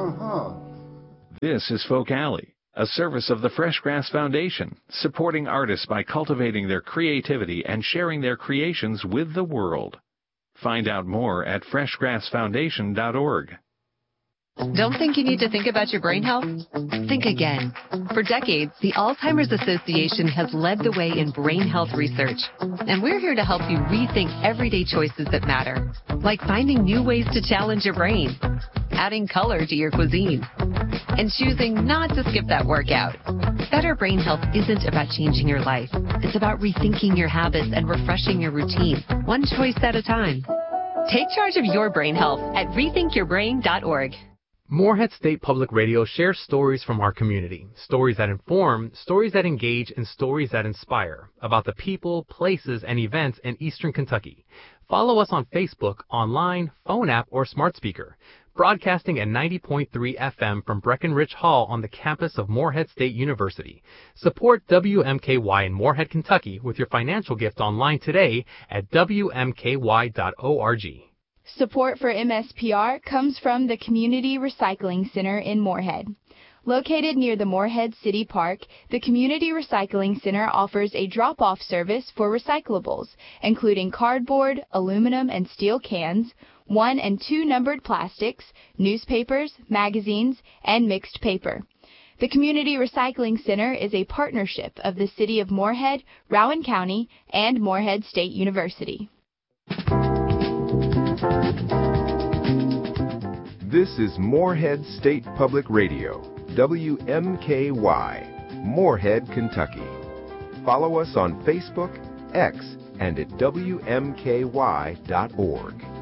This is Folk Alley, a service of the Fresh Grass Foundation, supporting artists by cultivating their creativity and sharing their creations with the world. Find out more at freshgrassfoundation.org. Don't think you need to think about your brain health? Think again. For decades, the Alzheimer's Association has led the way in brain health research, and we're here to help you rethink everyday choices that matter, like finding new ways to challenge your brain, adding color to your cuisine, and choosing not to skip that workout. Better brain health isn't about changing your life. It's about rethinking your habits and refreshing your routine, one choice at a time. Take charge of your brain health at rethinkyourbrain.org. Morehead State Public Radio shares stories from our community, stories that inform, stories that engage, and stories that inspire about the people, places, and events in Eastern Kentucky. Follow us on Facebook, online, phone app, or smart speaker. Broadcasting at 90.3 FM from Breckenridge Hall on the campus of Morehead State University. Support WMKY in Morehead, Kentucky with your financial gift online today at WMKY.org. Support for MSPR comes from the Community Recycling Center in Morehead. Located near the Morehead City Park, the Community Recycling Center offers a drop-off service for recyclables, including cardboard, aluminum and steel cans, 1 and 2 numbered plastics, newspapers, magazines, and mixed paper. The Community Recycling Center is a partnership of the City of Morehead, Rowan County, and Morehead State University. This is Morehead State Public Radio, WMKY, Morehead, Kentucky. Follow us on Facebook, X, and at WMKY.org.